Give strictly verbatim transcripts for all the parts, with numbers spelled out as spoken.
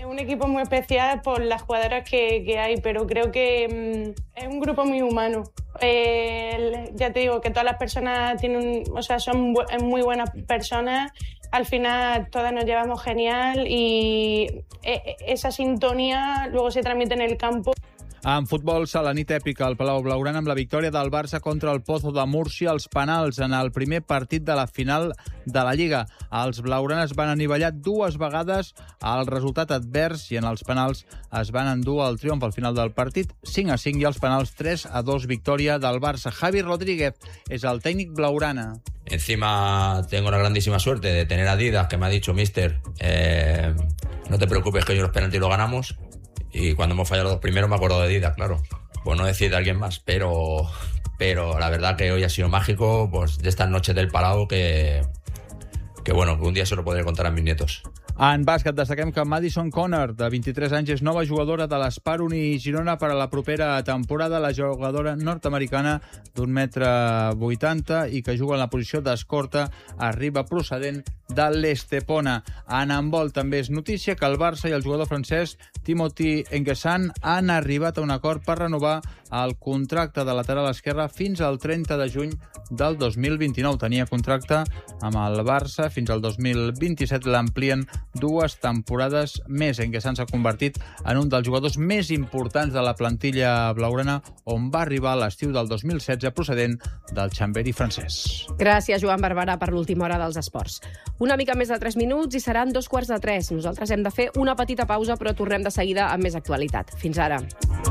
Un equipo muy especial por las jugadoras que, que hay, pero creo que mmm, es un grupo muy humano. Eh, ya te digo que todas las personas tienen, o sea, son bu- muy buenas personas. Al final todas nos llevamos genial y eh, esa sintonía luego se transmite en el campo. En futbol, la nit èpica al Palau Blaugrana amb la victòria del Barça contra el Pozo de Múrcia als penals en el primer partit de la final de la Lliga. Els blaugranes van anivellar dues vegades el resultat advers i en els penals es van endur el triomf al final del partit cinc a cinc i als penals tres a dos victòria del Barça. Javi Rodríguez és el tècnic blaugrana. Encima tengo la grandísima suerte de tener a Didac, que me ha dicho, mister, eh, no te preocupes que hoy los penaltis lo ganamos. Y cuando hemos fallado los dos primeros me acuerdo de Didac, claro. Pues no decir de alguien más, pero, pero la verdad que hoy ha sido mágico, pues de estas noches del Palau que, que bueno, que un día se lo podré contar a mis nietos. En bàsquet destaquem que Madison Connor, de vint-i-tres anys, és nova jugadora de l'Sparuni Girona per a la propera temporada. La jugadora nord-americana d'un metre vuitanta i que juga en la posició d'escorta arriba procedent de l'Estepona. En handbol també és notícia que el Barça i el jugador francès Timothy Enguessan han arribat a un acord per renovar el contracte de lateral esquerre fins al trenta de juny del dos mil vint-i-nou. Tenia contracte amb el Barça fins al dos mil vint-i-set, l'amplien dues temporades més. Enguessan s'ha convertit en un dels jugadors més importants de la plantilla blaugrana, on va arribar a l'estiu del dos mil setze procedent del Chambéry francès. Gràcies, Joan Barberà, per l'última hora dels esports. Una mica més de tres minuts i seran dos quarts de tres. Nosaltres hem de fer una petita pausa, però tornem de seguida amb més actualitat. Fins ara.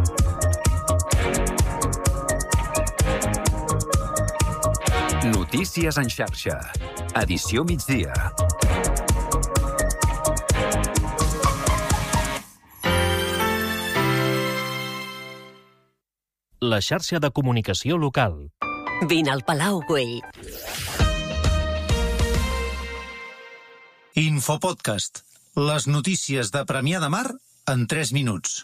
Notícies en xarxa. Edició migdia. La xarxa de comunicació local. Vine al Palau, güey. Infopodcast. Les notícies de Premià de Mar en tres minuts.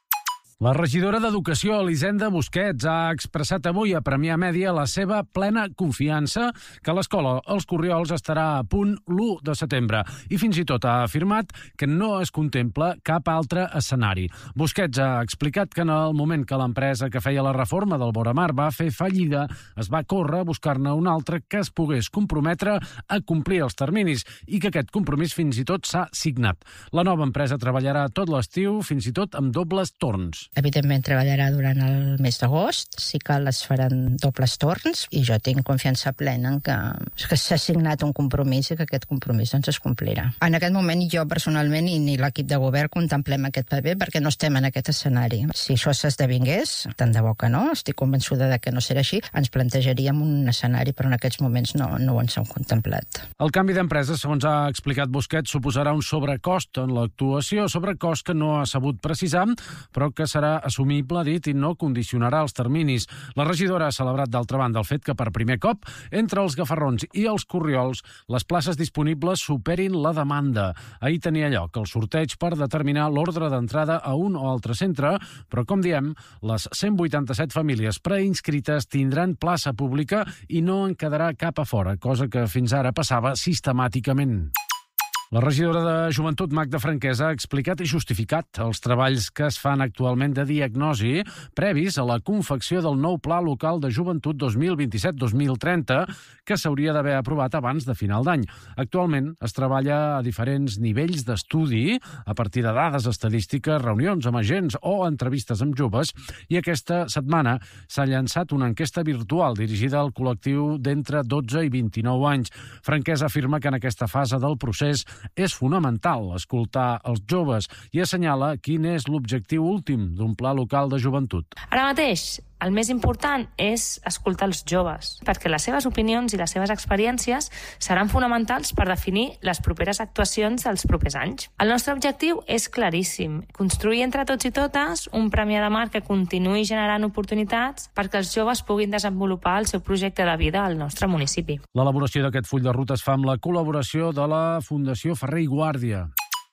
La regidora d'Educació, Elisenda Busquets, ha expressat avui a Premià Mèdia la seva plena confiança que l'escola Els Corriols estarà a punt l'u de setembre i fins i tot ha afirmat que no es contempla cap altre escenari. Busquets ha explicat que en el moment que l'empresa que feia la reforma del Boramar va fer fallida, es va córrer a buscar-ne un altre que es pogués comprometre a complir els terminis i que aquest compromís fins i tot s'ha signat. La nova empresa treballarà tot l'estiu, fins i tot amb dobles torns. Evidentment treballarà durant el mes d'agost, sí que les faran dobles torns i jo tinc confiança plena en que, que s'ha signat un compromís i que aquest compromís doncs, es complirà. En aquest moment jo personalment i ni l'equip de govern contemplem aquest paper perquè no estem en aquest escenari. Si això s'esdevingués, tant de bo que no, estic convençuda de que no serà així, ens plantejaríem un escenari, però en aquests moments no, no ho ens hem contemplat. El canvi d'empresa, segons ha explicat Busquets, suposarà un sobrecost en l'actuació, sobrecost que no ha sabut precisar, però que serà assumible, dit, i no condicionarà els terminis. La regidora ha celebrat, d'altra banda, el fet que per primer cop, entre els Gafarrons i els Corriols, les places disponibles superin la demanda. Ahir tenia lloc el sorteig per determinar l'ordre d'entrada a un o altre centre, però, com diem, les cent vuitanta-set famílies preinscrites tindran plaça pública i no en quedarà cap a fora, cosa que fins ara passava sistemàticament. La regidora de Joventut, Magda Franquès, ha explicat i justificat els treballs que es fan actualment de diagnosi previs a la confecció del nou Pla Local de Joventut dos mil vint-i-set dos mil trenta, que s'hauria d'haver aprovat abans de final d'any. Actualment es treballa a diferents nivells d'estudi, a partir de dades estadístiques, reunions amb agents o entrevistes amb joves, i aquesta setmana s'ha llançat una enquesta virtual dirigida al col·lectiu d'entre dotze i vint-i-nou anys. Franquès afirma que en aquesta fase del procés és fonamental escoltar els joves i assenyala quin és l'objectiu últim d'un pla local de joventut. Ara mateix, el més important és escoltar els joves, perquè les seves opinions i les seves experiències seran fonamentals per definir les properes actuacions dels propers anys. El nostre objectiu és claríssim, construir entre tots i totes un Premià de Mar que continuï generant oportunitats perquè els joves puguin desenvolupar el seu projecte de vida al nostre municipi. L'elaboració d'aquest full de ruta es fa amb la col·laboració de la Fundació Ferrer i Guàrdia.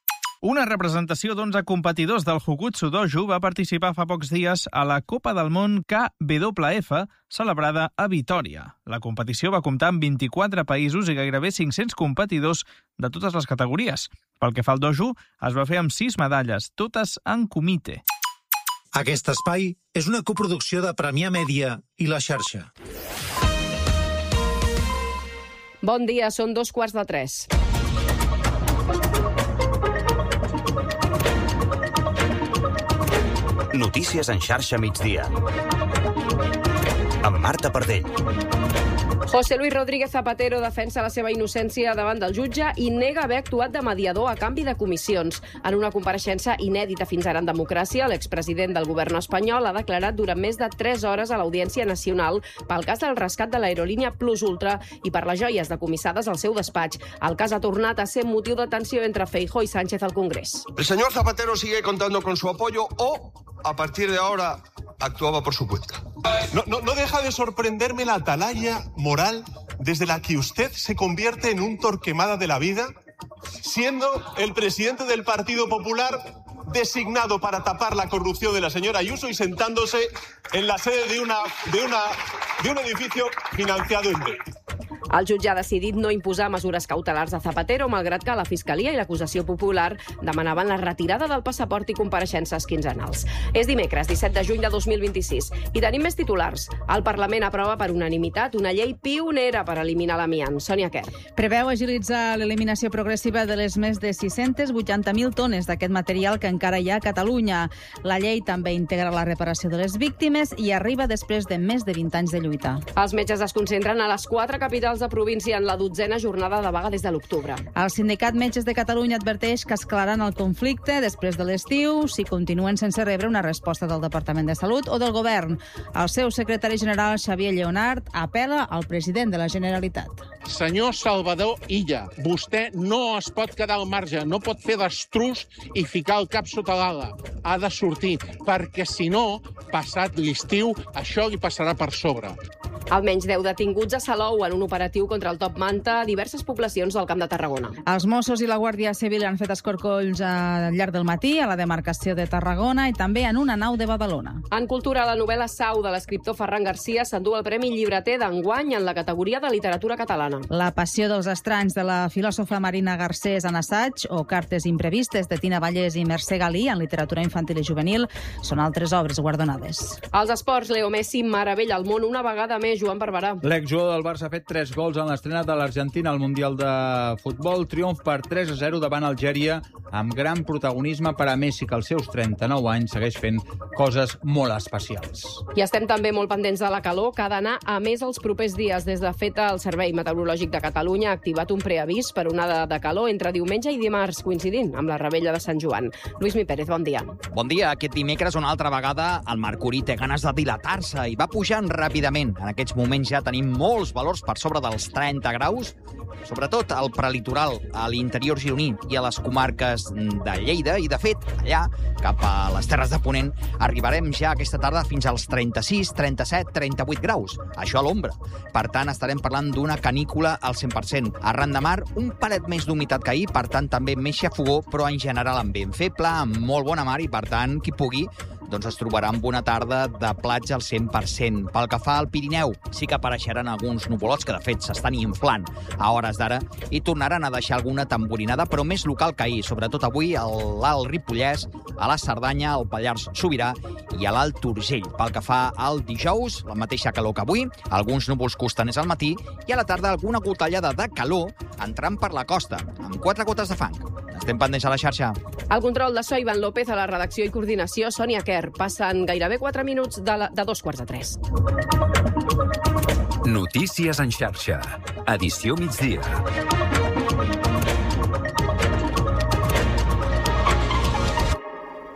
Una representació d'onze competidors del Jujutsu Dojo va participar fa pocs dies a la Copa del Món K W F, celebrada a Vitòria. La competició va comptar amb vint-i-quatre països i gairebé cinc-cents competidors de totes les categories. Pel que fa al dojo, es va fer amb sis medalles, totes en comitè. Aquest espai és una coproducció de Premià Mèdia i La Xarxa. Bon dia, són dos quarts de tres. Notícies en xarxa migdia. Amb Marta Pardell. José Luis Rodríguez Zapatero defensa la seva innocència davant del jutge i nega haver actuat de mediador a canvi de comissions. En una compareixença inèdita fins ara en democràcia, l'expresident del govern espanyol ha declarat durant més de tres hores a l'Audiència Nacional pel cas del rescat de l'aerolínia Plus Ultra i per les joies decomissades al seu despatx. El cas ha tornat a ser motiu de tensió entre Feijóo i Sánchez al Congrés. El señor Zapatero sigue contando con su apoyo o, a partir de ahora, actuaba por su cuenta. No, no, no deja de sorprenderme la atalaya moral desde la que usted se convierte en un Torquemada de la vida, siendo el presidente del Partido Popular designado para tapar la corrupción de la señora Ayuso y sentándose en la sede de, una, de, una, de un edificio financiado en B. El jutge ha decidit no imposar mesures cautelars a Zapatero, malgrat que la Fiscalia i l'acusació popular demanaven la retirada del passaport i compareixences quinzenals. És dimecres, disset de juny de dos mil vint-i-sis, i tenim més titulars. El Parlament aprova per unanimitat una llei pionera per eliminar l'amiant. Sònia Quer. Preveu agilitzar l'eliminació progressiva de les més de sis-centes vuitanta mil tones d'aquest material que encara hi ha a Catalunya. La llei també integra la reparació de les víctimes i arriba després de més de vint anys de lluita. Els metges es concentren a les quatre capitals de província en la dotzena jornada de vaga des de l'octubre. El Sindicat Metges de Catalunya adverteix que escalaran el conflicte després de l'estiu si continuen sense rebre una resposta del Departament de Salut o del Govern. El seu secretari general, Xavier Lleonart, apela al president de la Generalitat. Senyor Salvador Illa, vostè no es pot quedar al marge, no pot fer d'estrus i ficar el cap sota l'ala. Ha de sortir, perquè si no, passat l'estiu, això li passarà per sobre. Almenys deu detinguts a Salou en un operatiu contra el top manta a diverses poblacions del Camp de Tarragona. Els Mossos i la Guàrdia Civil han fet escorcolls al llarg del matí a la demarcació de Tarragona i també en una nau de Badalona. En cultura, la novel·la Sau de l'escriptor Ferran Garcia s'endú el Premi Llibreter d'enguany en la categoria de literatura catalana. La passió dels estranys de la filòsofa Marina Garcés en assaig o Cartes imprevistes de Tina Vallès i Mercè Galí en literatura infantil i juvenil són altres obres guardonades. Als esports, Leo Messi meravella el món una vegada més. Joan Barberà. L'exjugador del Barça ha fet tres gols en l'estrena de l'Argentina al Mundial de Futbol. Triomf per tres a zero davant Algèria, amb gran protagonisme per a Messi, que als seus trenta-nou anys segueix fent coses molt especials. I estem també molt pendents de la calor, que ha d'anar a més els propers dies. Des de feta, el Servei Meteorològic de Catalunya ha activat un preavís per onada de calor entre diumenge i dimarts, coincidint amb la Rebella de Sant Joan. Lluís Mi Pérez, bon dia. Bon dia. Aquest dimecres, una altra vegada, el mercuri té ganes de dilatar-se i va pujant ràpidament. En aquests moments ja tenim molts valors per sobre dels trenta graus, sobretot al prelitoral, a l'interior gironí i a les comarques de Lleida. I, de fet, allà, cap a les Terres de Ponent, arribarem ja aquesta tarda fins als trenta-sis, trenta-set, trenta-vuit graus. Això a l'ombra. Per tant, estarem parlant d'una canícula al cent per cent. Arran de mar, un palet més d'humitat que ahir, per tant, també més xafogó, però en general amb vent feble, amb molt bona mar i, per tant, qui pugui, doncs es trobarà amb una tarda de platja al cent per cent. Pel que fa al Pirineu, sí que apareixeran alguns nuvolots que, de fet, s'estan inflant a hores d'ara i tornaran a deixar alguna tamborinada, però més local que ahir, sobretot avui a l'Alt Ripollès, a la Cerdanya, al Pallars Sobirà i a l'Alt Urgell. Pel que fa al dijous, la mateixa calor que avui, alguns núvols costaners al matí i a la tarda alguna gotellada de calor entrant per la costa, amb quatre gotes de fang. Estem pendents a la xarxa. El control de so, Ivan López, a la redacció i coordinació, Sònia Quer. Passen gairebé quatre minuts de, la, de dos quarts de tres. Notícies en xarxa. Edició migdia.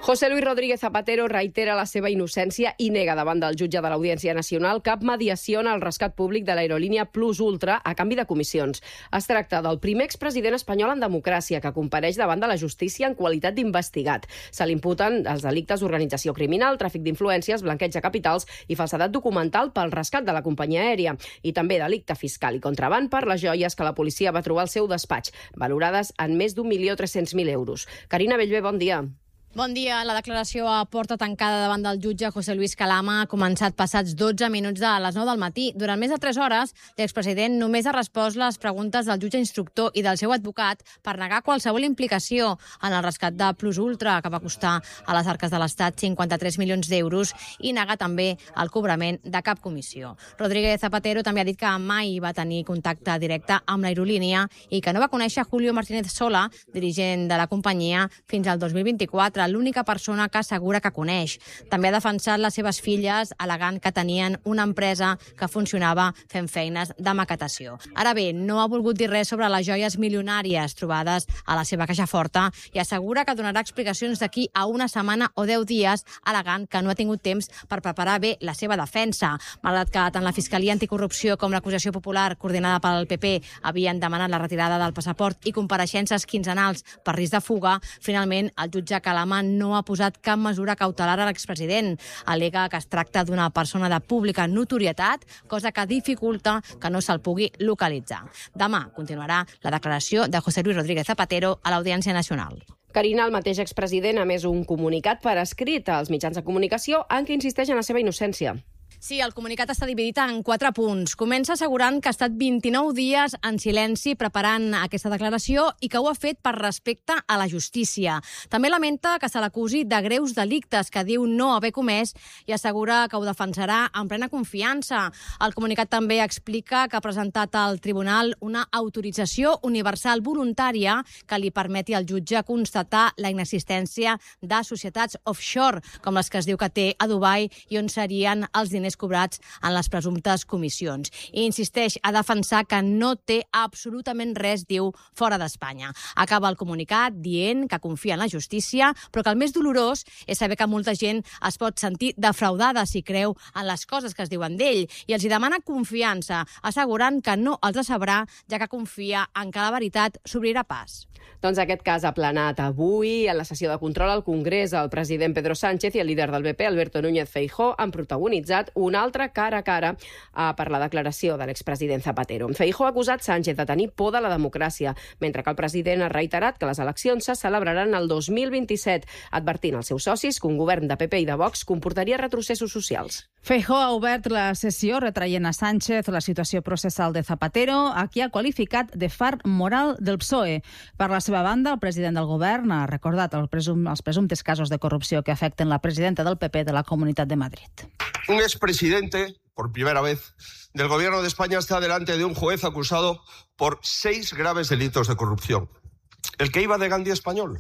José Luis Rodríguez Zapatero reitera la seva innocència i nega davant del jutge de l'Audiència Nacional cap mediació en el rescat públic de l'aerolínia Plus Ultra a canvi de comissions. Es tracta del primer expresident espanyol en democràcia que compareix davant de la justícia en qualitat d'investigat. Se li imputen els delictes d'organització criminal, tràfic d'influències, blanqueig de capitals i falsedat documental pel rescat de la companyia aèria, i també delicte fiscal i contraban per les joies que la policia va trobar al seu despatx, valorades en més d'un milió tres-cents mil euros. Carina Bellver, bon dia. Bon dia. La declaració a porta tancada davant del jutge José Luis Calama ha començat passats dotze minuts de les nou del matí. Durant més de tres hores, l'expresident només ha respost les preguntes del jutge instructor i del seu advocat per negar qualsevol implicació en el rescat de Plus Ultra, que va costar a les arques de l'Estat cinquanta-tres milions d'euros, i negar també el cobrament de cap comissió. Rodríguez Zapatero també ha dit que mai va tenir contacte directe amb l'aerolínia i que no va conèixer Julio Martínez Sola, dirigent de la companyia, fins al dos mil vint-i-quatre, l'única persona que assegura que coneix. També ha defensat les seves filles, al·legant que tenien una empresa que funcionava fent feines de maquetació. Ara bé, no ha volgut dir res sobre les joies milionàries trobades a la seva caixa forta i assegura que donarà explicacions d'aquí a una setmana o deu dies, al·legant que no ha tingut temps per preparar bé la seva defensa. Malgrat que tant la Fiscalia Anticorrupció com l'acusació popular, coordinada pel P P, havien demanat la retirada del passaport i compareixences quinzenals per risc de fuga, finalment el jutge Calama no ha posat cap mesura cautelar a l'expresident. Al·lega que es tracta d'una persona de pública notorietat, cosa que dificulta que no se'l pugui localitzar. Demà continuarà la declaració de José Luis Rodríguez Zapatero a l'Audiència Nacional. Carina, el mateix expresident ha emès un comunicat per escrit als mitjans de comunicació en què insisteix en la seva innocència. Sí, el comunicat està dividit en quatre punts. Comença assegurant que ha estat vint-i-nou dies en silenci preparant aquesta declaració i que ho ha fet per respecte a la justícia. També lamenta que se l'acusi de greus delictes que diu no haver comès i assegura que ho defensarà en plena confiança. El comunicat també explica que ha presentat al tribunal una autorització universal voluntària que li permeti al jutge constatar la inexistència de societats offshore, com les que es diu que té a Dubai i on serien els diners cobrats en les presumptes comissions. I insisteix a defensar que no té absolutament res, diu, fora d'Espanya. Acaba el comunicat dient que confia en la justícia, però que el més dolorós és saber que molta gent es pot sentir defraudada si creu en les coses que es diuen d'ell i els hi demana confiança, assegurant que no els decebrà, ja que confia en que la veritat s'obrirà pas. Doncs aquest cas ha planat avui en la sessió de control al Congrés. El president Pedro Sánchez i el líder del B P, Alberto Núñez Feijóo, han protagonitzat un altre cara a cara per la declaració de l'expresident Zapatero. Feijóo ha acusat Sánchez de tenir por de la democràcia, mentre que el president ha reiterat que les eleccions se celebraran el dos mil vint-i-set, advertint als seus socis que un govern de P P i de Vox comportaria retrocessos socials. Feijóo ha obert la sessió retraient a Sánchez la situació processal de Zapatero, a qui ha qualificat de far moral del P S O E. Per la seva banda, el president del govern ha recordat el presum, els presumptes casos de corrupció que afecten la presidenta del P P de la Comunitat de Madrid. Un expresidente, por primera vez, del gobierno de España está delante de un juez acusado por seis graves delitos de corrupción. El que iba de Gandhi español.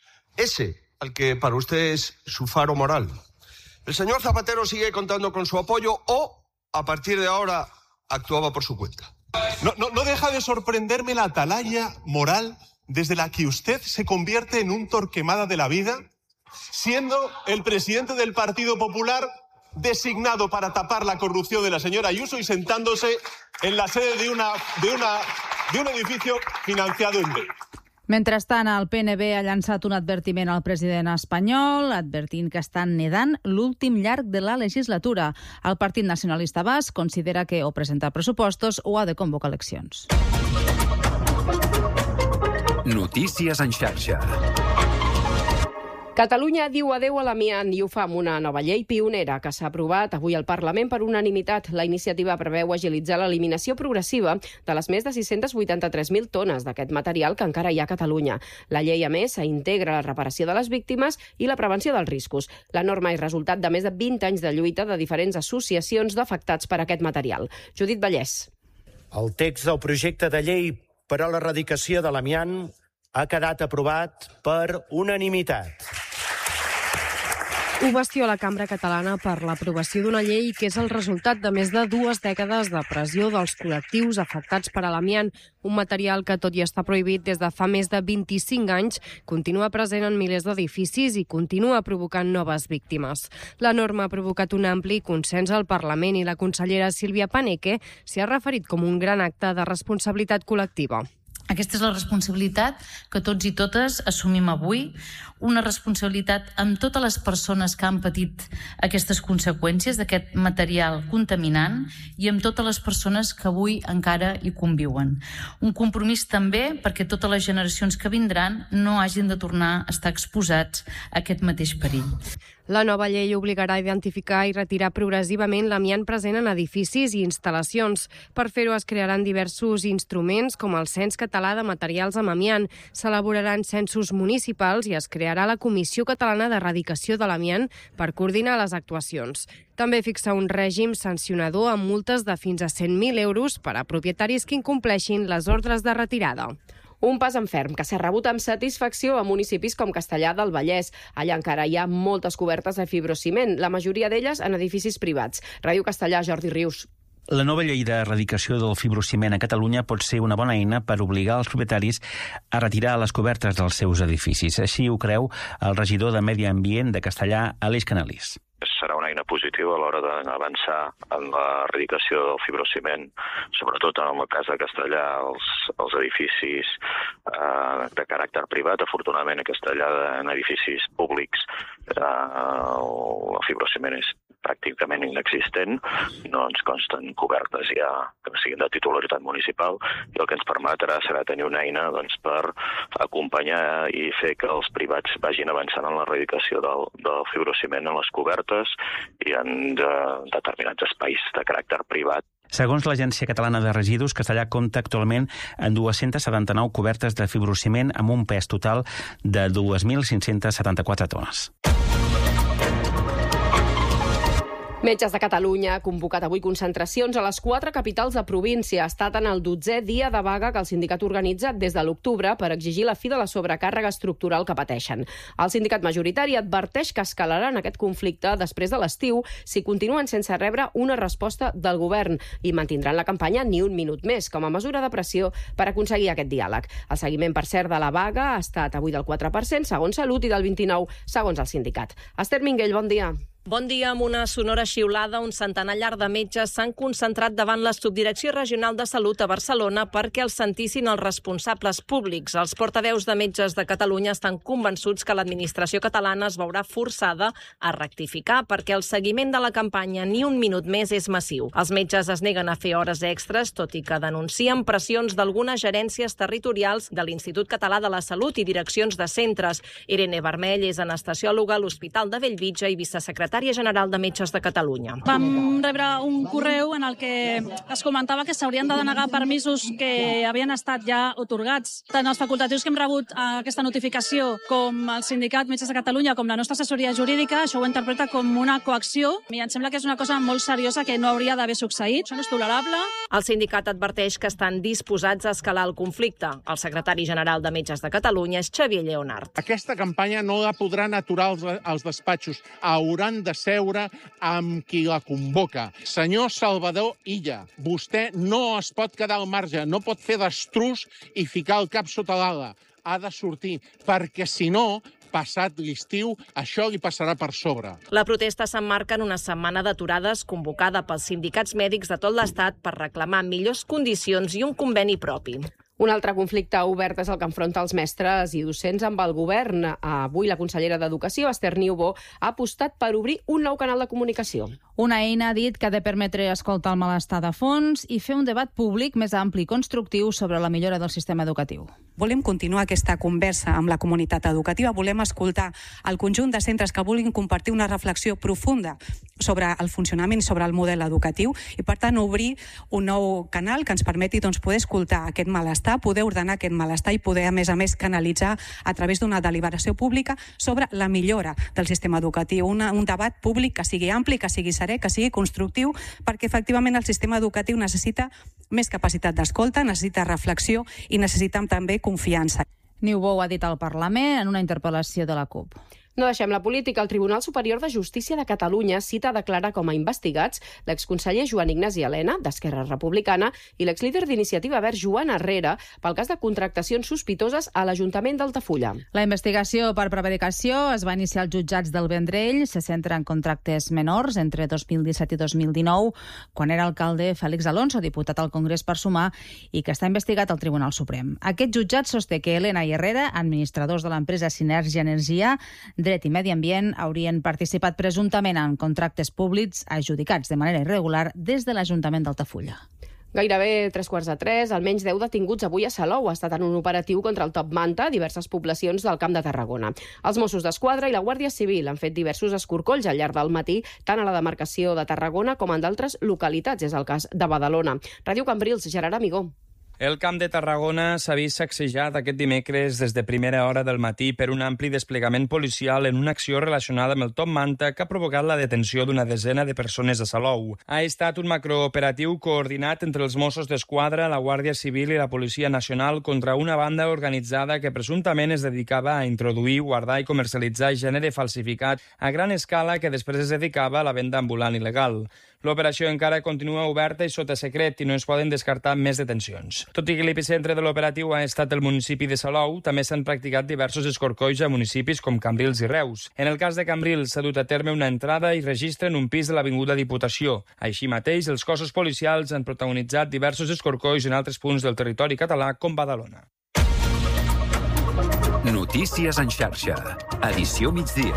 Ese, al que para usted es su faro moral. El señor Zapatero sigue contando con su apoyo o, a partir de ahora, actuaba por su cuenta. No, no, no deja de sorprenderme la atalaya moral desde la que usted se convierte en un Torquemada de la vida, siendo el presidente del Partido Popular designado para tapar la corrupción de la señora Ayuso y sentándose en la sede de, una, de, una, de un edificio financiado en B. Mentrestant, el P N B ha llançat un advertiment al president espanyol, advertint que estan nedant l'últim llarg de la legislatura. El Partit Nacionalista Basc considera que o presenta pressupostos o ha de convocar eleccions. Notícies en xarxa. Catalunya diu adeu a l'amiant i ho fa amb una nova llei pionera que s'ha aprovat avui al Parlament per unanimitat. La iniciativa preveu agilitzar l'eliminació progressiva de les més de sis-cents vuitanta-tres mil tones d'aquest material que encara hi ha a Catalunya. La llei, a més, integra la reparació de les víctimes i la prevenció dels riscos. La norma és resultat de més de vint anys de lluita de diferents associacions d'afectats per aquest material. Judit Vallès. El text del projecte de llei per a l'erradicació de l'amiant ha quedat aprovat per unanimitat. Ovació a la Cambra Catalana per l'aprovació d'una llei que és el resultat de més de dues dècades de pressió dels col·lectius afectats per l'amiant, un material que, tot i estar prohibit des de fa més de vint-i-cinc anys, continua present en milers d'edificis i continua provocant noves víctimes. La norma ha provocat un ampli consens al Parlament i la consellera Sílvia Paneque s'hi ha referit com un gran acte de responsabilitat col·lectiva. Aquesta és la responsabilitat que tots i totes assumim avui, una responsabilitat amb totes les persones que han patit aquestes conseqüències d'aquest material contaminant i amb totes les persones que avui encara hi conviuen. Un compromís també perquè totes les generacions que vindran no hagin de tornar a estar exposats a aquest mateix perill. La nova llei obligarà a identificar i retirar progressivament l'amiant present en edificis i instal·lacions. Per fer-ho es crearan diversos instruments com el Cens Català de Materials amb Amiant, s'elaboraran censos municipals i es crearà la Comissió Catalana d'Erradicació de l'Amiant per coordinar les actuacions. També fixa un règim sancionador amb multes de fins a cent mil euros per a propietaris que incompleixin les ordres de retirada. Un pas en ferm que s'ha rebut amb satisfacció a municipis com Castellar del Vallès. Allà encara hi ha moltes cobertes de fibrociment, la majoria d'elles en edificis privats. Ràdio Castellar, Jordi Rius. La nova llei d'erradicació del fibrociment a Catalunya pot ser una bona eina per obligar els propietaris a retirar les cobertes dels seus edificis. Així ho creu el regidor de Medi Ambient de Castellar, Aleix Canalís. Serà una eina positiva a l'hora d'avançar en l'erradicació del fibrociment, sobretot en el cas de Castellar, els, els edificis eh, de caràcter privat. Afortunadament, a Castellar, en edificis públics, eh, el fibrociment és pràcticament inexistent, no ens consten cobertes ja que siguin de titularitat municipal, i el que ens permetrà serà tenir una eina doncs, per acompanyar i fer que els privats vagin avançant en l'erradicació del, del fibrociment en les cobertes i en de, determinats espais de caràcter privat. Segons l'Agència Catalana de Residus, Castellar compta actualment en dues-centes setanta-nou cobertes de fibrociment amb un pes total de dos mil cinc-cents setanta-quatre tones. Metges de Catalunya ha convocat avui concentracions a les quatre capitals de província. Ha estat en el dotzè dia de vaga que el sindicat organitza des de l'octubre per exigir la fi de la sobrecàrrega estructural que pateixen. El sindicat majoritari adverteix que escalaran aquest conflicte després de l'estiu si continuen sense rebre una resposta del govern i mantindran la campanya ni un minut més com a mesura de pressió per aconseguir aquest diàleg. El seguiment, per cert, de la vaga ha estat avui del quatre per cent segons Salut i del vint-i-nou segons el sindicat. Esther Minguell, bon dia. Bon dia. Amb una sonora xiulada, un centenar llarg de metges s'han concentrat davant la Subdirecció Regional de Salut a Barcelona perquè els sentissin els responsables públics. Els portaveus de Metges de Catalunya estan convençuts que l'administració catalana es veurà forçada a rectificar perquè el seguiment de la campanya ni un minut més és massiu. Els metges es neguen a fer hores extres, tot i que denuncien pressions d'algunes gerències territorials de l'Institut Català de la Salut i direccions de centres. Irene Vermell és anestesiòloga a l'Hospital de Bellvitge i vicesecretària general de Metges de Catalunya. Vam rebre un correu en el que es comentava que s'haurien de denegar permisos que havien estat ja otorgats. Tant els facultatius que hem rebut aquesta notificació com el sindicat Metges de Catalunya, com la nostra assessoria jurídica, això ho interpreta com una coacció i em sembla que és una cosa molt seriosa que no hauria d'haver succeït. Això no és tolerable. El sindicat adverteix que estan disposats a escalar el conflicte. El secretari general de Metges de Catalunya és Xavier Lleonart. Aquesta campanya no la podran aturar els, els despatxos. Hauran de seure amb qui la convoca. Senyor Salvador Illa, vostè no es pot quedar al marge, no pot fer destrús i ficar el cap sota l'ala. Ha de sortir, perquè si no, passat l'estiu, això li passarà per sobre. La protesta s'emmarca en una setmana d'aturades convocada pels sindicats mèdics de tot l'Estat per reclamar millors condicions i un conveni propi. Un altre conflicte obert és el que enfronta els mestres i docents amb el govern. Avui la consellera d'Educació, Esther Niubó, ha apostat per obrir un nou canal de comunicació. Una eina, ha dit, que ha de permetre escoltar el malestar de fons i fer un debat públic més ampli i constructiu sobre la millora del sistema educatiu. Volem continuar aquesta conversa amb la comunitat educativa, volem escoltar el conjunt de centres que vulguin compartir una reflexió profunda sobre el funcionament i sobre el model educatiu i, per tant, obrir un nou canal que ens permeti doncs, poder escoltar aquest malestar, poder ordenar aquest malestar i poder, a més a més, canalitzar a través d'una deliberació pública sobre la millora del sistema educatiu. Una, un debat públic que sigui ampli, que sigui serè, que sigui constructiu, perquè efectivament el sistema educatiu necessita més capacitat d'escolta, necessita reflexió i necessita també confiança. Niubó ho ha dit al Parlament en una interpel·lació de la CUP. No deixem la política. El Tribunal Superior de Justícia de Catalunya cita a declarar com a investigats l'exconseller Joan Ignasi Elena, d'Esquerra Republicana, i l'exlíder d'Iniciativa Verds Joan Herrera pel cas de contractacions sospitoses a l'Ajuntament d'Altafulla. La investigació per prevaricació es va iniciar als jutjats del Vendrell. Se centra en contractes menors entre dos mil disset i dos mil dinou, quan era alcalde Félix Alonso, diputat al Congrés per Sumar, i que està investigat al Tribunal Suprem. Aquest jutjat sosté que Elena i Herrera, administradors de l'empresa Sinergia Energia, Dret i Medi Ambient, haurien participat presumptament en contractes públics adjudicats de manera irregular des de l'Ajuntament d'Altafulla. Gairebé tres quarts de tres, almenys deu detinguts avui a Salou. Ha estat en un operatiu contra el Top Manta a diverses poblacions del Camp de Tarragona. Els Mossos d'Esquadra i la Guàrdia Civil han fet diversos escorcolls al llarg del matí, tant a la demarcació de Tarragona com en d'altres localitats. És el cas de Badalona. Ràdio Cambrils, Gerard Amigó. El Camp de Tarragona s'ha vist sacsejat aquest dimecres des de primera hora del matí per un ampli desplegament policial en una acció relacionada amb el Top Manta que ha provocat la detenció d'una desena de persones a Salou. Ha estat un macrooperatiu coordinat entre els Mossos d'Esquadra, la Guàrdia Civil i la Policia Nacional contra una banda organitzada que presumptament es dedicava a introduir, guardar i comercialitzar gènere falsificat a gran escala que després es dedicava a la venda ambulant il·legal. L'operació encara continua oberta i sota secret i no es poden descartar més detencions. Tot i que l'epicentre de l'operatiu ha estat el municipi de Salou, també s'han practicat diversos escorcolls a municipis com Cambrils i Reus. En el cas de Cambrils s'ha dut a terme una entrada i registre en un pis de l'Avinguda Diputació. Així mateix, els cossos policials han protagonitzat diversos escorcolls en altres punts del territori català com Badalona. Notícies en xarxa. Edició migdia.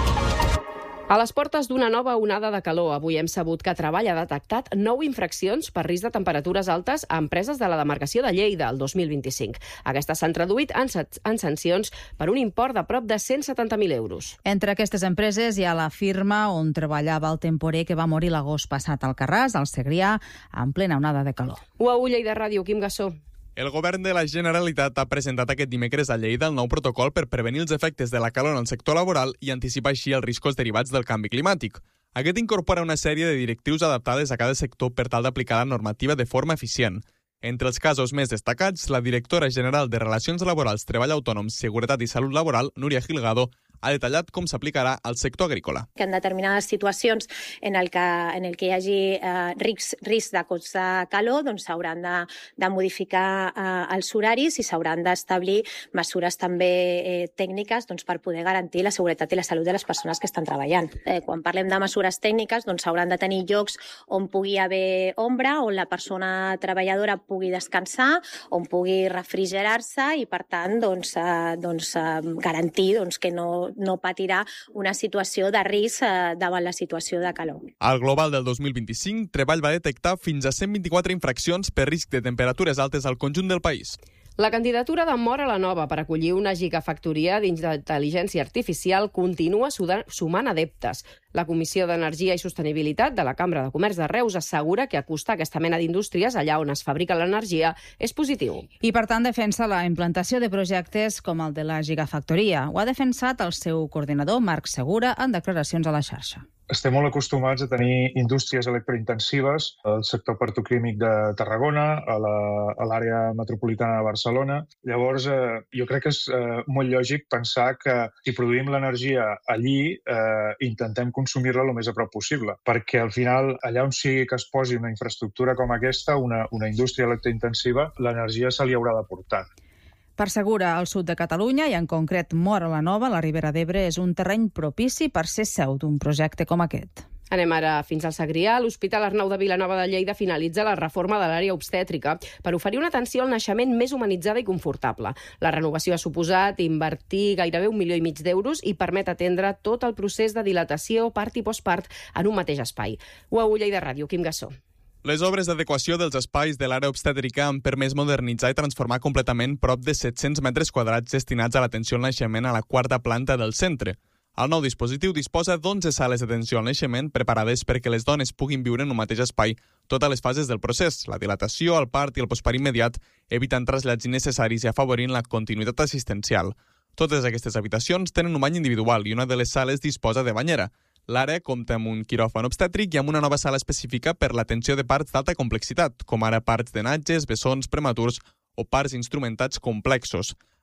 A les portes d'una nova onada de calor, avui hem sabut que Treball ha detectat nou infraccions per risc de temperatures altes a empreses de la demarcació de Lleida el dos mil vint-i-cinc. Aquestes s'han traduït en, en sancions per un import de prop de cent setanta mil euros. Entre aquestes empreses hi ha la firma on treballava el temporer que va morir l'agost passat al Carràs, al Segrià, en plena onada de calor. U A U Lleida Ràdio, Quim Gassó. El govern de la Generalitat ha presentat aquest dimecres a Lleida el nou protocol per prevenir els efectes de la calor en el sector laboral i anticipar així els riscos derivats del canvi climàtic. Aquest incorpora una sèrie de directrius adaptades a cada sector per tal d'aplicar la normativa de forma eficient. Entre els casos més destacats, la directora general de Relacions Laborals, Treball Autònom, Seguretat i Salut Laboral, Núria Gilgado, ha detallat com s'aplicarà al sector agrícola. Que en determinades situacions en el que, en el que hi hagi eh, risc, risc de cops de calor, doncs s'hauran de, de modificar eh, els horaris i s'hauran d'establir mesures també eh, tècniques doncs, per poder garantir la seguretat i la salut de les persones que estan treballant. Eh, quan parlem de mesures tècniques, doncs s'hauran de tenir llocs on pugui haver ombra, on la persona treballadora pugui descansar, on pugui refrigerar-se i, per tant, doncs, eh, doncs, eh, garantir doncs, que no no patirà una situació de risc eh, davant la situació de calor. Al global del dos mil vint-i-cinc, Treball va detectar fins a cent vint-i-quatre infraccions per risc de temperatures altes al conjunt del país. La candidatura de Móra la Nova per acollir una gigafactoria d'intel·ligència artificial continua sumant adeptes. La Comissió d'Energia i Sostenibilitat de la Cambra de Comerç de Reus assegura que acostar aquesta mena d'indústries allà on es fabrica l'energia és positiu. I, per tant, defensa la implantació de projectes com el de la gigafactoria. Ho ha defensat el seu coordinador, Marc Segura, en declaracions a la xarxa. Estem molt acostumats a tenir indústries electrointensives al sector petroquímic de Tarragona, a l'àrea metropolitana de Barcelona. Llavors, eh, jo crec que és eh, molt lògic pensar que si produïm l'energia allí, eh, intentem consumir-la el més a prop possible, perquè al final, allà on sigui que es posi una infraestructura com aquesta, una, una indústria electrointensiva, l'energia se li haurà de portar. Per Segura, al sud de Catalunya, i en concret Móra la Nova, la Ribera d'Ebre, és un terreny propici per ser seu d'un projecte com aquest. Anem ara fins al Segrià. L'Hospital Arnau de Vilanova de Lleida finalitza la reforma de l'àrea obstètrica per oferir una atenció al naixement més humanitzada i confortable. La renovació ha suposat invertir gairebé un milió i mig d'euros i permet atendre tot el procés de dilatació, part i postpart en un mateix espai. U A U Lleida Ràdio, Quim Gassó. Les obres d'adequació dels espais de l'àrea obstètrica han permès modernitzar i transformar completament prop de set-cents metres quadrats destinats a l'atenció al naixement a la quarta planta del centre. El nou dispositiu disposa d'onze sales d'atenció al naixement preparades perquè les dones puguin viure en un mateix espai totes les fases del procés, la dilatació, el part i el postpart immediat, evitant trasllats innecessaris i afavorint la continuïtat assistencial. Totes aquestes habitacions tenen un bany individual i una de les sales disposa de banyera. L'àrea compta amb un quiròfan obstètric i amb una nova sala específica per l'atenció de parts d'alta complexitat, com ara parts de natges, bessons prematurs o parts instrumentats complexos.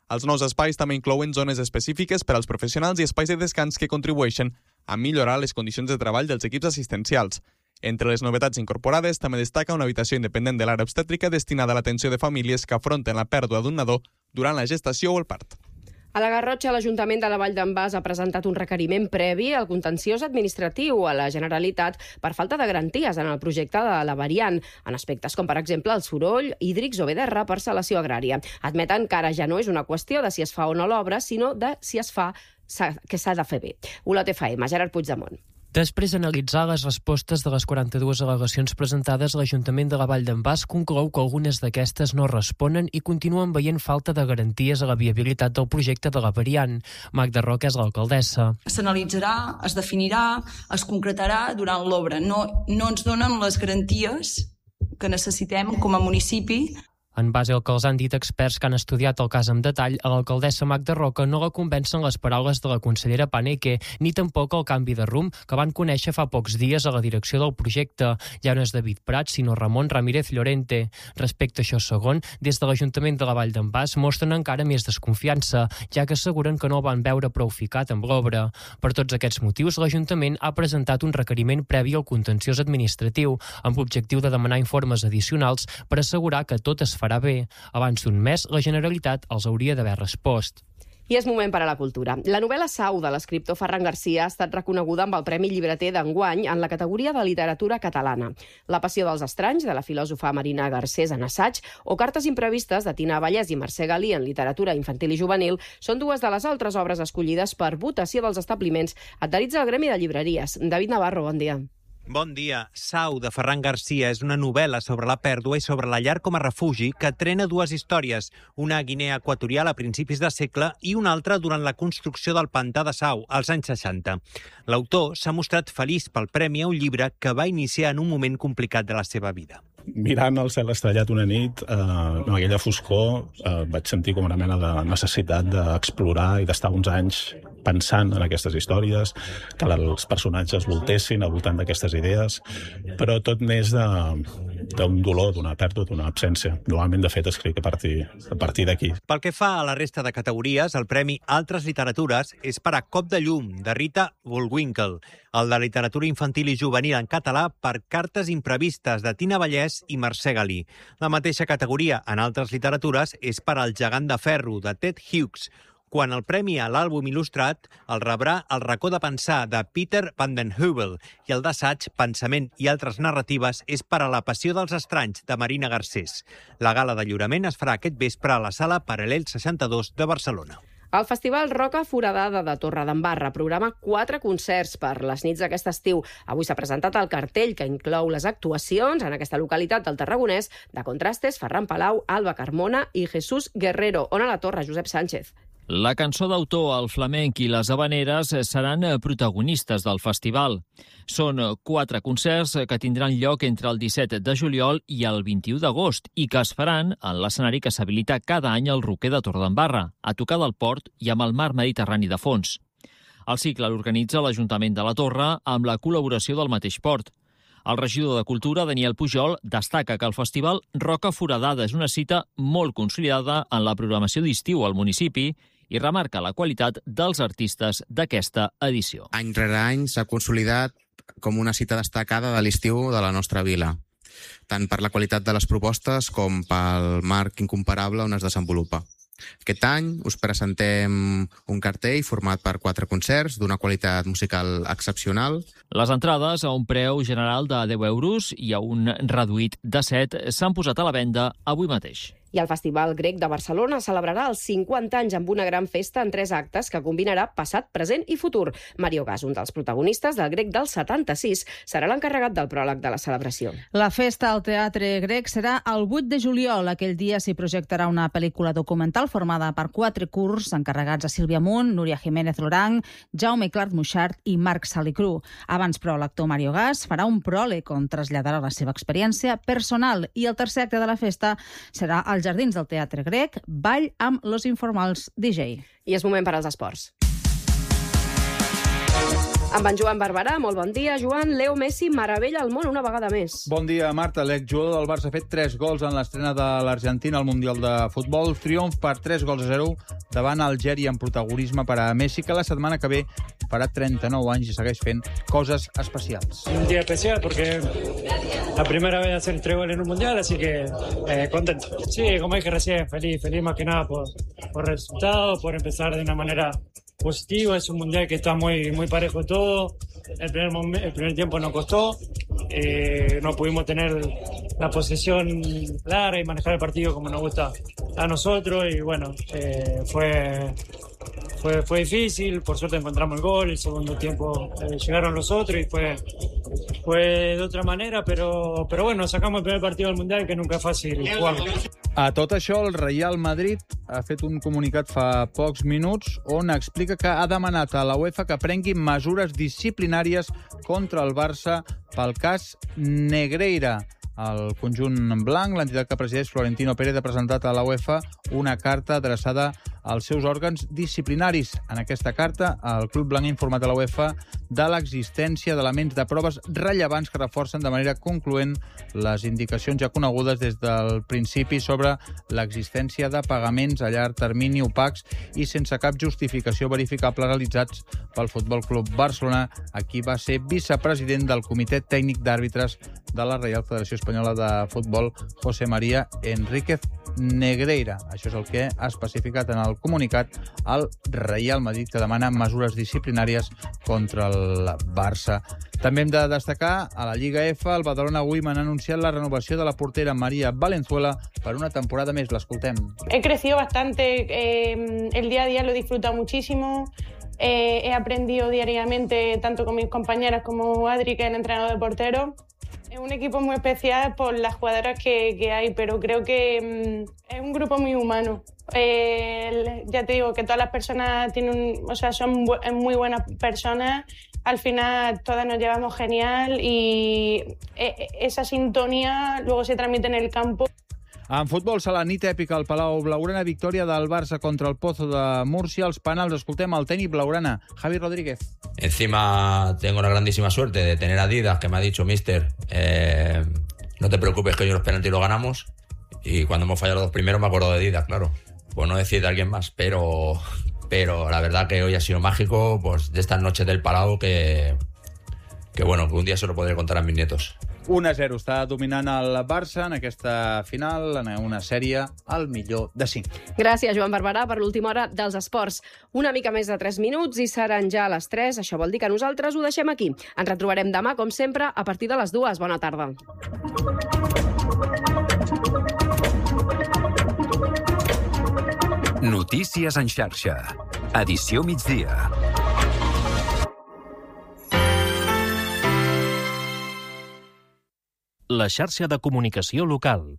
Els nous espais també inclouen zones específiques per als professionals i espais de descans que contribueixen a millorar les condicions de treball dels equips assistencials. Entre les novetats incorporades també destaca una habitació independent de l'àrea obstètrica destinada a l'atenció de famílies que afronten la pèrdua d'un nadó durant la gestació o el part. A la Garrotxa, l'Ajuntament de la Vall d'en Bas ha presentat un requeriment previ al contenciós administratiu a la Generalitat per falta de garanties en el projecte de la variant, en aspectes com, per exemple, el soroll, hídrics o bé de reparcel·lació agrària. Admeten que ara ja no és una qüestió de si es fa o no l'obra, sinó de si es fa que s'ha de fer bé. Olot F M, Gerard Puigdemont. Després d'analitzar les respostes de les quaranta-dues al·legacions presentades, l'Ajuntament de la Vall d'en Bas conclou que algunes d'aquestes no responen i continuen veient falta de garanties a la viabilitat del projecte de la variant. Magda Roca és l'alcaldessa. S'analitzarà, es definirà, es concretarà durant l'obra. No, no ens donen les garanties que necessitem com a municipi. En base al que els han dit experts que han estudiat el cas amb detall, a l'alcaldessa Magda Roca no la convencen les paraules de la consellera Paneque, ni tampoc el canvi de rumb que van conèixer fa pocs dies a la direcció del projecte. Ja no és David Prats, sinó Ramon Ramírez Llorente. Respecte a això segon, des de l'Ajuntament de la Vall d'en Bas mostren encara més desconfiança, ja que asseguren que no el van veure prou ficat amb l'obra. Per tots aquests motius, l'Ajuntament ha presentat un requeriment previ al contenciós administratiu, amb l'objectiu de demanar informes addicionals per assegurar que tot es farà bé. Abans d'un mes, la Generalitat els hauria d'haver respost. I és moment per a la cultura. La novel·la Sau de l'escriptor Ferran Garcia ha estat reconeguda amb el Premi Llibreter d'enguany en la categoria de literatura catalana. La passió dels estranys, de la filòsofa Marina Garcés en assaig, o Cartes imprevistes de Tina Vallès i Mercè Galí en literatura infantil i juvenil són dues de les altres obres escollides per votació dels establiments adherits al Gremi de Llibreries. David Navarro, bon dia. Bon dia. Sau, de Ferran Garcia, és una novel·la sobre la pèrdua i sobre la llar com a refugi que trena dues històries, una a Guinea Equatorial a principis de segle i una altra durant la construcció del pantà de Sau, als anys seixanta. L'autor s'ha mostrat feliç pel premi a un llibre que va iniciar en un moment complicat de la seva vida. Mirant el cel estrellat una nit, eh, amb aquella foscor, eh, vaig sentir com una mena de necessitat d'explorar i d'estar uns anys pensant en aquestes històries, que els personatges voltessin al voltant d'aquestes idees, però tot neix d'un dolor, d'una pèrdua, d'una absència. Normalment, de fet, escric a partir, a partir d'aquí. Pel que fa a la resta de categories, el Premi Altres Literatures és per a Cop de llum, de Rita Bullwinkle, el de literatura infantil i juvenil en català per Cartes imprevistes, de Tina Vallès i Mercè Galí. La mateixa categoria en altres literatures és per al Gegant de ferro, de Ted Hughes, quan el premi a l'àlbum il·lustrat el rebrà El racó de pensar, de Peter van den Heuvel, i el d'assaig, Pensament i altres narratives és per a La passió dels estranys, de Marina Garcés. La gala de lliurament es farà aquest vespre a la sala Paral·lel seixanta-dos de Barcelona. El Festival Roca Foradada de Torredembarra programa quatre concerts per les nits d'aquest estiu. Avui s'ha presentat el cartell que inclou les actuacions en aquesta localitat del Tarragonès de Contrastes, Ferran Palau, Alba Carmona i Jesús Guerrero. On a la Torre, Josep Sánchez. La cançó d'autor, el flamenc i les habaneres seran protagonistes del festival. Són quatre concerts que tindran lloc entre el disset de juliol i el vint-i-u d'agost i que es faran en l'escenari que s'habilita cada any al Roquer de Torredembarra, a tocar del port i amb el mar Mediterrani de fons. El cicle l'organitza l'Ajuntament de la Torre amb la col·laboració del mateix port. El regidor de Cultura, Daniel Pujol, destaca que el festival Roca Foradada és una cita molt consolidada en la programació d'estiu al municipi i remarca la qualitat dels artistes d'aquesta edició. Any rere any s'ha consolidat com una cita destacada de l'estiu de la nostra vila, tant per la qualitat de les propostes com pel marc incomparable on es desenvolupa. Aquest any us presentem un cartell format per quatre concerts d'una qualitat musical excepcional. Les entrades a un preu general de deu euros i a un reduït de set s'han posat a la venda avui mateix. I el Festival Grec de Barcelona celebrarà els cinquanta anys amb una gran festa en tres actes que combinarà passat, present i futur. Mario Gas, un dels protagonistes del Grec del setanta-sis, serà l'encarregat del pròleg de la celebració. La festa al Teatre Grec serà el vuit de juliol. Aquell dia s'hi projectarà una pel·lícula documental formada per quatre curts encarregats a Sílvia Munt, Núria Jiménez Lorang, Jaume Clark Muixart i Marc Salicru. Abans, però, l'actor Mario Gas farà un pròleg on traslladarà la seva experiència personal i el tercer acte de la festa serà el Jardins del Teatre Grec, ball amb Los Informals D J. I és moment per als esports. Amb en Joan Barberà, molt bon dia. Joan, Leo Messi meravella el món una vegada més. Bon dia, Marta. L'exjugador del Barça ha fet tres gols en l'estrena de l'Argentina al Mundial de Futbol. Triomf per tres gols a zero davant Algèria en protagonisme per a Messi, que la setmana que ve farà trenta-nou anys i segueix fent coses especials. Un día especial porque la primera vez de hacer tres goles en un Mundial, así que eh, contento. Sí, como dije recién, feliz, feliz más que nada por, por el resultado, por empezar de una manera positivo. Es un mundial que está muy, muy parejo todo. El primer, momento, el primer tiempo nos costó. Eh, no pudimos tener la posesión clara y manejar el partido como nos gusta a nosotros. Y bueno, eh, fue, fue, fue difícil. Por suerte encontramos el gol. El segundo tiempo eh, llegaron los otros y fue, fue de otra manera. Pero, pero bueno, sacamos el primer partido del mundial, que nunca es fácil jugarlo. A tot això, el Real Madrid ha fet un comunicat fa pocs minuts on explica que ha demanat a la UEFA que prengui mesures disciplinàries contra el Barça pel cas Negreira. El conjunt blanc, l'entitat que presideix Florentino Pérez, ha presentat a la UEFA una carta adreçada als seus òrgans disciplinaris. En aquesta carta, el club blanc ha informat a la UEFA de l'existència d'elements de proves rellevants que reforcen de manera concloent les indicacions ja conegudes des del principi sobre l'existència de pagaments a llarg termini opacs i sense cap justificació verificable realitzats pel Futbol Club Barcelona, a qui va ser vicepresident del Comitè Tècnic d'Àrbitres de la Reial Federació Espanyola de Futbol, José María Enríquez Negreira. Això és el que ha especificat en el comunicat al Real Madrid, que demana mesures disciplinàries contra el Barça. També hem de destacar, a la Lliga F, el Badalona Women ha anunciat la renovació de la portera María Valenzuela per una temporada més. L'escoltem. He crecido bastante, eh, el día a día lo he disfrutado muchísimo. Eh, he aprendido diariamente, tanto con mis compañeras como Adri, que es el entrenador de porteros. Es un equipo muy especial por las jugadoras que, que hay, pero creo que mmm, es un grupo muy humano. Eh, ya te digo que todas las personas tienen, un, o sea, son bu muy buenas personas. Al final todas nos llevamos genial y eh, esa sintonía luego se transmite en el campo. En futbol, sala nit èpica al Palau Blaugrana, victòria del Barça contra el Pozo de Múrcia. Els penals, escoltem el tècnic blaugrana, Javi Rodríguez. Encima tengo la grandísima suerte de tener a Didac, que me ha dicho, mister, eh, no te preocupes que hoy los penaltis los ganamos. Y cuando hemos fallado los dos primeros me acuerdo de Didac, claro. Pues no decir de alguien más, pero, pero la verdad que hoy ha sido mágico, pues de estas noches del Palau que, que bueno, que un día se lo podré contar a mis nietos. un a zero està dominant el Barça en aquesta final, en una sèrie al millor de cinc. Gràcies, Joan Barberà, per l'última hora dels esports. Una mica més de tres minuts i seran ja a les tres. Això vol dir que nosaltres ho deixem aquí. Ens retrobarem demà, com sempre, a partir de les dues. Bona tarda. Notícies en xarxa. Edició migdia. La xarxa de comunicació local.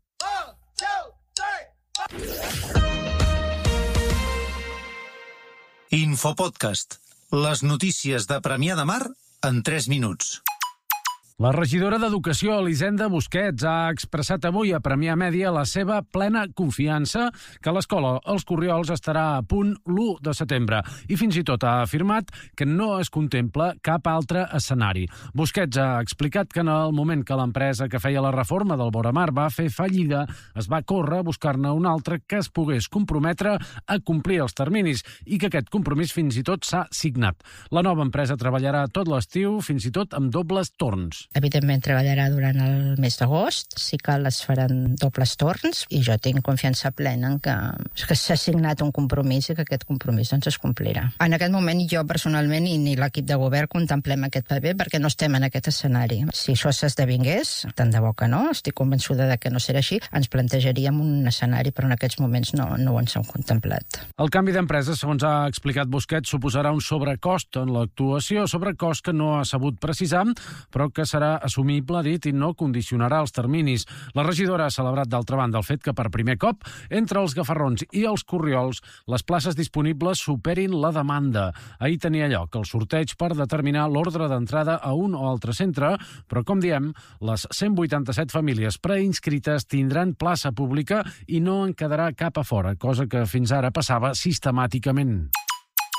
Infopodcast. Les notícies de Premià de Mar en tres minuts. La regidora d'Educació, Elisenda Busquets, ha expressat avui a Premià Mèdia la seva plena confiança que l'escola Els Corriols estarà a punt l'u de setembre i fins i tot ha afirmat que no es contempla cap altre escenari. Busquets ha explicat que en el moment que l'empresa que feia la reforma del Boramar va fer fallida, es va córrer a buscar-ne un altre que es pogués comprometre a complir els terminis i que aquest compromís fins i tot s'ha signat. La nova empresa treballarà tot l'estiu, fins i tot amb dobles torns. Evidentment treballarà durant el mes d'agost, sí que les faran dobles torns i jo tinc confiança plena en que, que s'ha signat un compromís i que aquest compromís doncs, es complirà. En aquest moment jo personalment i ni l'equip de govern contemplem aquest paper perquè no estem en aquest escenari. Si això s'esdevingués, tant de bo que no, estic convençuda de que no serà així, ens plantejaríem un escenari, però en aquests moments no, no ho ens hem contemplat. El canvi d'empresa, segons ha explicat Busquets, suposarà un sobrecost en l'actuació, sobrecost que no ha sabut precisar, però que serà assumible, dit, i no condicionarà els terminis. La regidora ha celebrat, d'altra banda, el fet que per primer cop, entre els Gafarrons i els Corriols, les places disponibles superin la demanda. Ahir tenia lloc el sorteig per determinar l'ordre d'entrada a un o altre centre, però, com diem, les cent vuitanta-set famílies preinscrites tindran plaça pública i no en quedarà cap a fora, cosa que fins ara passava sistemàticament.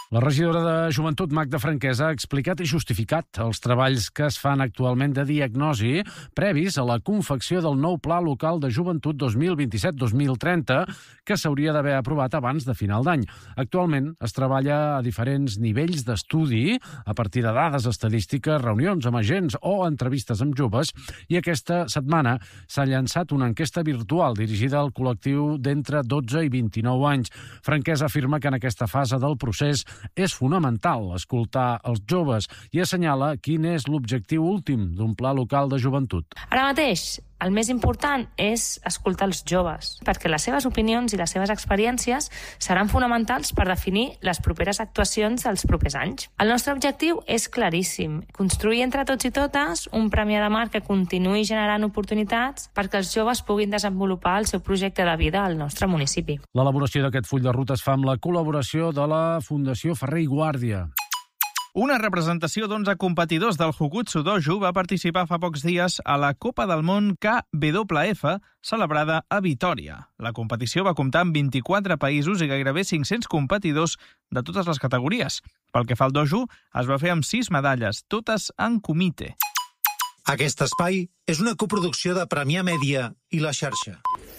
La regidora de Joventut, Magda Franquesa, ha explicat i justificat els treballs que es fan actualment de diagnosi previs a la confecció del nou Pla Local de Joventut dos mil vint-i-set dos mil trenta, que s'hauria d'haver aprovat abans de final d'any. Actualment es treballa a diferents nivells d'estudi, a partir de dades estadístiques, reunions amb agents o entrevistes amb joves, i aquesta setmana s'ha llançat una enquesta virtual dirigida al col·lectiu d'entre dotze i vint-i-nou anys. Franquesa afirma que en aquesta fase del procés és fonamental escoltar els joves i assenyala quin és l'objectiu últim d'un pla local de joventut. Ara mateix, el més important és escoltar els joves, perquè les seves opinions i les seves experiències seran fonamentals per definir les properes actuacions dels propers anys. El nostre objectiu és claríssim, construir entre tots i totes un Premià de Mar que continuï generant oportunitats perquè els joves puguin desenvolupar el seu projecte de vida al nostre municipi. L'elaboració d'aquest full de ruta es fa amb la col·laboració de la Fundació Ferrer i Guàrdia. Una representació d'onze competidors del Jujutsu Dojo va participar fa pocs dies a la Copa del Món K W F, celebrada a Vitòria. La competició va comptar amb vint-i-quatre països i gairebé cinc-cents competidors de totes les categories. Pel que fa al dojo, es va fer amb sis medalles, totes en comitè. Aquest espai és una coproducció de Premià Mèdia i La Xarxa.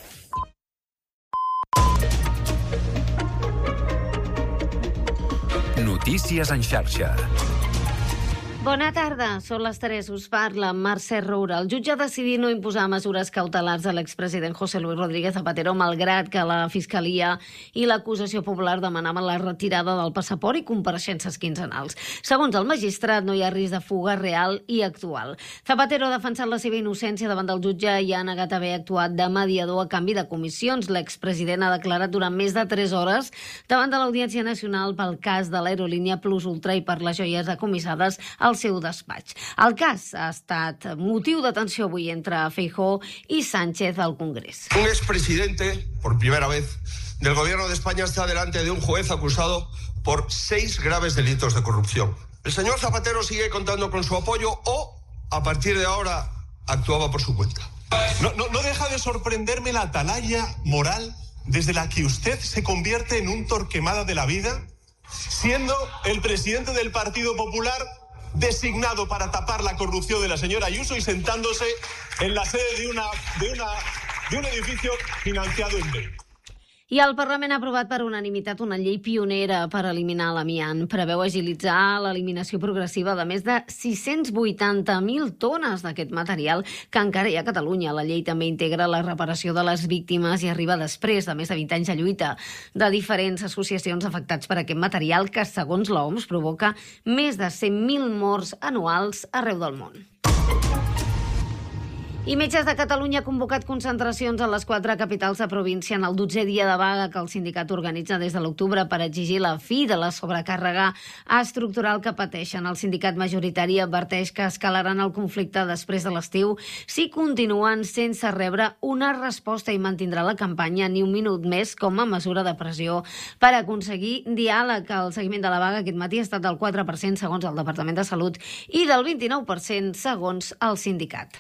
Notícies en xarxa. Bona tarda, són les tres, us parla Mercè Roura. El jutge ha decidit no imposar mesures cautelars a l'expresident José Luis Rodríguez Zapatero, malgrat que la Fiscalia i l'acusació popular demanaven la retirada del passaport i compareixences quinzenals. Segons el magistrat, no hi ha risc de fuga real i actual. Zapatero ha defensat la seva innocència davant del jutge i ha negat haver actuat de mediador a canvi de comissions. L'expresident ha declarat durant més de tres hores davant de l'Audiència Nacional pel cas de l'aerolínia Plus Ultra i per les joies decomissades al seu despatx. El cas ha estat motiu d'atenció avui entre Feijóo y Sánchez al Congreso. Un expresidente, por primera vez, del Gobierno de España está delante de un juez acusado por seis graves delitos de corrupción. El señor Zapatero sigue contando con su apoyo o, a partir de ahora, actuaba por su cuenta. No, no, no deja de sorprenderme la atalaya moral desde la que usted se convierte en un Torquemada de la vida, siendo el presidente del Partido Popular designado para tapar la corrupción de la señora Ayuso y sentándose en la sede de, una, de, una, de un edificio financiado en B. I el Parlament ha aprovat per unanimitat una llei pionera per eliminar l'amiant. Preveu agilitzar l'eliminació progressiva de més de sis-cents vuitanta mil tones d'aquest material que encara hi ha a Catalunya. La llei també integra la reparació de les víctimes i arriba després de més de vint anys de lluita de diferents associacions afectats per aquest material que, segons l'O M S, provoca més de cent mil morts anuals arreu del món. I Metges de Catalunya ha convocat concentracions a les quatre capitals de província en el dotzè dia de vaga que el sindicat organitza des de l'octubre per exigir la fi de la sobrecàrrega estructural que pateixen. El sindicat majoritari adverteix que escalaran el conflicte després de l'estiu si continuen sense rebre una resposta i mantindrà la campanya ni un minut més com a mesura de pressió per aconseguir diàleg. El seguiment de la vaga aquest matí ha estat del quatre per cent segons el Departament de Salut i del vint-i-nou per cent segons el sindicat.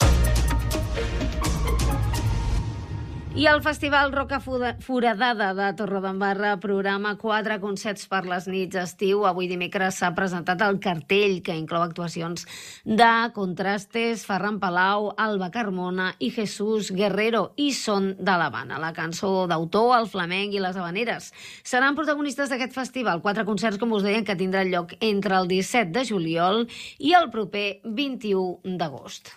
I el Festival Roca Foradada de Torredembarra programa quatre concerts per les nits d'estiu. Avui dimecres s'ha presentat el cartell que inclou actuacions de Contrastes, Ferran Palau, Alba Carmona i Jesús Guerrero i Son de l'Havana. La cançó d'autor, el flamenc i les habaneres seran protagonistes d'aquest festival. Quatre concerts, com us deien, que tindran lloc entre el disset de juliol i el proper vint-i-u d'agost.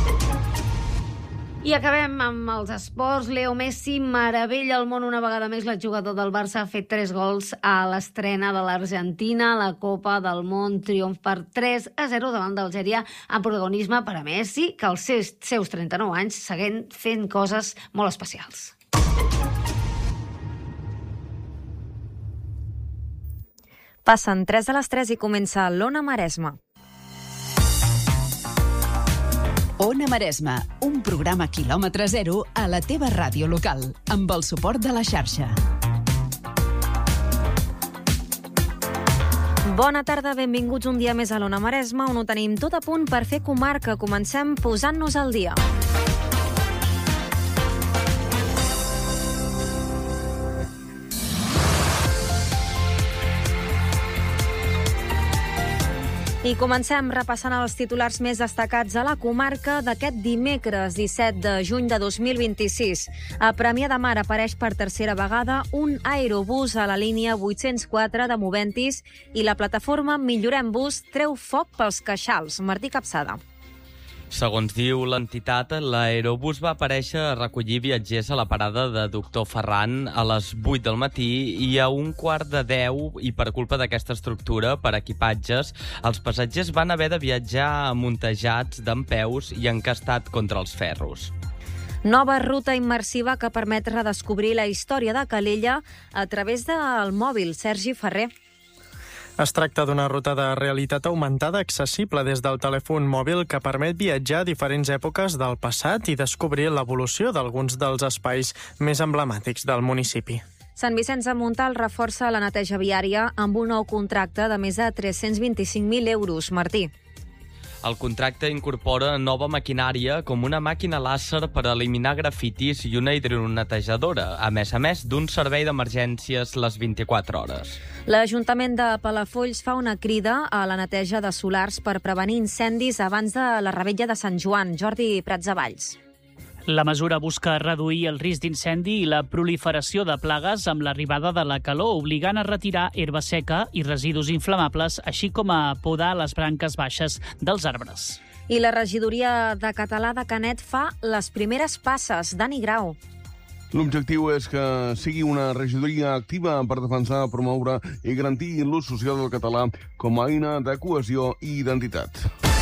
I acabem amb els esports. Leo Messi meravella el món una vegada més. L'exjugador del Barça ha fet tres gols a l'estrena de l'Argentina a la Copa del Món. Triomf per tres a zero davant d'Algèria, amb protagonisme per a Messi, que als seus, seus trenta-nou anys segueix fent coses molt especials. Passen tres de les tres i comença l'Ona Maresma. Ona Maresma, un programa quilòmetre zero a la teva ràdio local, amb el suport de la xarxa. Bona tarda, benvinguts un dia més a l'Ona Maresma, on ho tenim tot a punt per fer comarca. Comencem posant-nos al dia. I comencem repassant els titulars més destacats a la comarca d'aquest dimecres disset de juny de dos mil vint-i-sis. A Premià de Mar apareix per tercera vegada un aerobús a la línia vuit-cents quatre de Moventis i la plataforma Millorem Bus treu foc pels queixals. Martí Capçada. Segons diu l'entitat, l'aerobús va aparèixer a recollir viatgers a la parada de Doctor Ferran a les vuit del matí i a un quart de deu, i per culpa d'aquesta estructura, per equipatges, els passatgers van haver de viatjar amuntejats dempeus i encastat contra els ferros. Nova ruta immersiva que permet redescobrir la història de Calella a través del mòbil. Sergi Ferrer. Es tracta d'una ruta de realitat augmentada accessible des del telèfon mòbil que permet viatjar a diferents èpoques del passat i descobrir l'evolució d'alguns dels espais més emblemàtics del municipi. Sant Vicenç de Montalt reforça la neteja viària amb un nou contracte de més de tres-cents vint-i-cinc mil euros. Martí. El contracte incorpora nova maquinària com una màquina làser per eliminar grafitis i una hidronetejadora, a més a més d'un servei d'emergències les vint-i-quatre hores. L'Ajuntament de Palafolls fa una crida a la neteja de solars per prevenir incendis abans de la revetlla de Sant Joan. Jordi Pratsavalls. La mesura busca reduir el risc d'incendi i la proliferació de plagues amb l'arribada de la calor, obligant a retirar herba seca i residus inflamables, així com a podar les branques baixes dels arbres. I la regidoria de català de Canet fa les primeres passes. Dani Grau. L'objectiu és que sigui una regidoria activa per defensar, promoure i garantir l'ús social del català com a eina de cohesió i identitat.